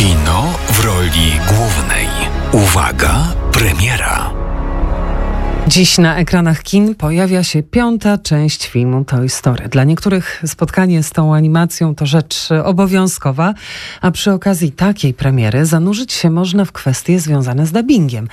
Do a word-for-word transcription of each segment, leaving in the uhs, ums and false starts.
Kino w roli głównej. Uwaga, premiera. Dziś na ekranach kin pojawia się piąta część filmu Toy Story. Dla niektórych spotkanie z tą animacją to rzecz obowiązkowa, a przy okazji takiej premiery zanurzyć się można w kwestie związane z dubbingiem.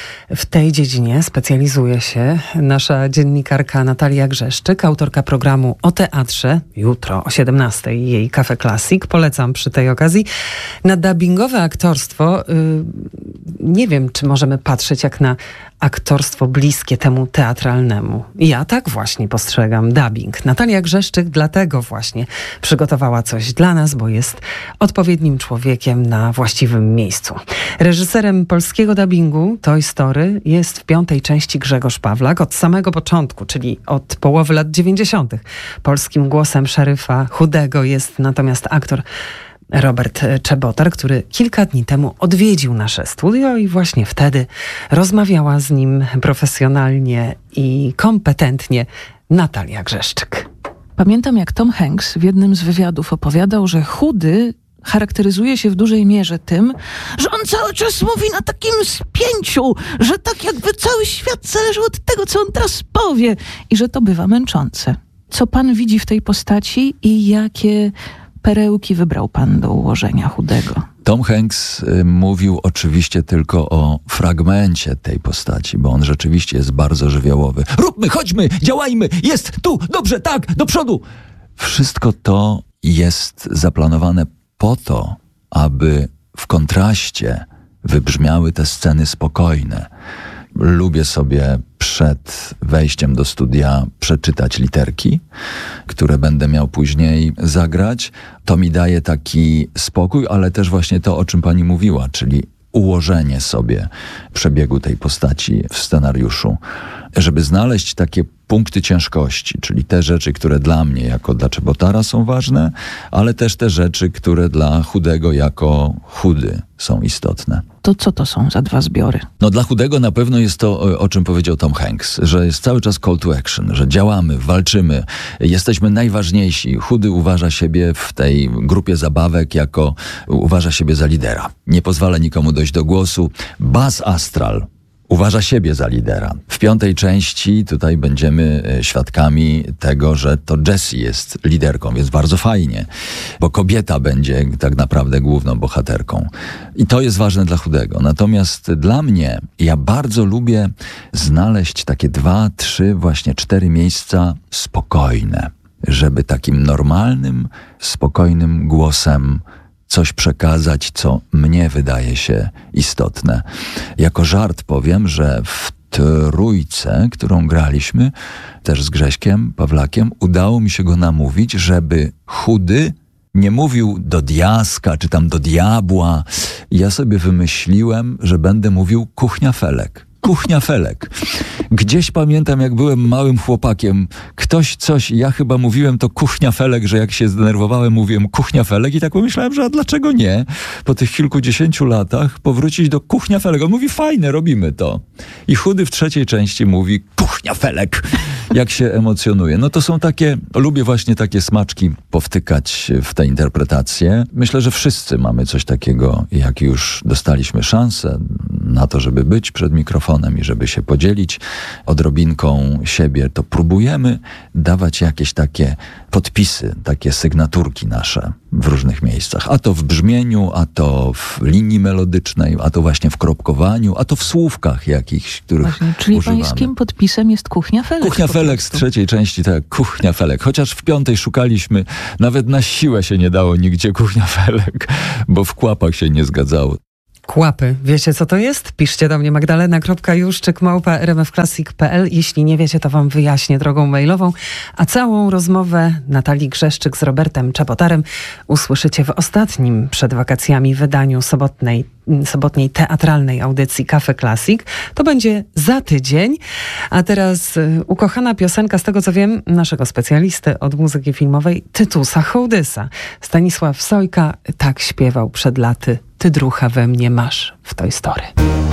W tej dziedzinie specjalizuje się nasza dziennikarka Natalia Grzeszczyk, autorka programu o teatrze, jutro o siedemnastej, jej Cafe Classic. Polecam przy tej okazji. Na dubbingowe aktorstwo yy, nie wiem, czy możemy patrzeć jak na aktorstwo bliskie temu teatralnemu. Ja tak właśnie postrzegam dubbing. Natalia Grzeszczyk dlatego właśnie przygotowała coś dla nas, bo jest odpowiednim człowiekiem na właściwym miejscu. Reżyserem polskiego dubbingu Toy Story jest w piątej części Grzegorz Pawlak od samego początku, czyli od połowy lat dziewięćdziesiątych. Polskim głosem szeryfa Chudego jest natomiast aktor Robert Czebotar, który kilka dni temu odwiedził nasze studio i właśnie wtedy rozmawiała z nim profesjonalnie i kompetentnie Natalia Grzeszczyk. Pamiętam, jak Tom Hanks w jednym z wywiadów opowiadał, że Chudy charakteryzuje się w dużej mierze tym, że on cały czas mówi na takim spięciu, że tak jakby cały świat zależał od tego, co on teraz powie i że to bywa męczące. Co pan widzi w tej postaci i jakie perełki wybrał pan do ułożenia Chudego? Tom Hanks y, mówił oczywiście tylko o fragmencie tej postaci, bo on rzeczywiście jest bardzo żywiołowy. Róbmy, chodźmy, działajmy, jest tu, dobrze, tak, do przodu. Wszystko to jest zaplanowane po to, aby w kontraście wybrzmiały te sceny spokojne. Lubię sobie przed wejściem do studia przeczytać literki, które będę miał później zagrać. To mi daje taki spokój, ale też właśnie to, o czym pani mówiła, czyli ułożenie sobie przebiegu tej postaci w scenariuszu, żeby znaleźć takie punkty ciężkości, czyli te rzeczy, które dla mnie jako dla Czebotara są ważne, ale też te rzeczy, które dla Chudego jako Chudy są istotne. To co to są za dwa zbiory? No dla Chudego na pewno jest to, o czym powiedział Tom Hanks, że jest cały czas call to action, że działamy, walczymy, jesteśmy najważniejsi. Chudy uważa siebie w tej grupie zabawek jako, uważa siebie za lidera. Nie pozwala nikomu dojść do głosu. Buzz Astral uważa siebie za lidera. W piątej części tutaj będziemy świadkami tego, że to Jessie jest liderką, więc bardzo fajnie, bo kobieta będzie tak naprawdę główną bohaterką. I to jest ważne dla Chudego. Natomiast dla mnie, ja bardzo lubię znaleźć takie dwa, trzy, właśnie cztery miejsca spokojne, żeby takim normalnym, spokojnym głosem coś przekazać, co mnie wydaje się istotne. Jako żart powiem, że w trójce, którą graliśmy, też z Grześkiem Pawlakiem, udało mi się go namówić, żeby Chudy nie mówił do diaska, czy tam do diabła. Ja sobie wymyśliłem, że będę mówił kuchnia Felek. Kuchnia Felek. Gdzieś pamiętam, jak byłem małym chłopakiem, ktoś coś, ja chyba mówiłem to kuchnia Felek, że jak się zdenerwowałem, mówiłem kuchnia Felek i tak pomyślałem, że a dlaczego nie? Po tych kilkudziesięciu latach powrócić do kuchnia Felek. On mówi, fajne, robimy to. I Chudy w trzeciej części mówi kuchnia Felek, jak się emocjonuje. No to są takie, lubię właśnie takie smaczki powtykać w te interpretacje. Myślę, że wszyscy mamy coś takiego, jak już dostaliśmy szansę na to, żeby być przed mikrofonem i żeby się podzielić odrobinką siebie, to próbujemy dawać jakieś takie podpisy, takie sygnaturki nasze w różnych miejscach. A to w brzmieniu, a to w linii melodycznej, a to właśnie w kropkowaniu, a to w słówkach jakichś, których właśnie, czyli używamy. Pańskim podpisem jest kuchnia Felek. Kuchnia Felek z trzeciej części, tak, kuchnia Felek. Chociaż w piątej szukaliśmy, nawet na siłę się nie dało nigdzie kuchnia Felek, bo w kłapach się nie zgadzało. Kłapy. Wiecie, co to jest? Piszcie do mnie magdalena kropka juszczyk małpa r m f classic kropka p l. Jeśli nie wiecie, to wam wyjaśnię drogą mailową. A całą rozmowę Natalii Grzeszczyk z Robertem Czebotarem usłyszycie w ostatnim przed wakacjami wydaniu sobotnej, sobotniej teatralnej audycji Cafe Classic. To będzie za tydzień. A teraz y, ukochana piosenka, z tego co wiem, naszego specjalisty od muzyki filmowej, Tytusa Hołdysa. Stanisław Sojka tak śpiewał przed laty. Ty drucha we mnie masz w Toy Story.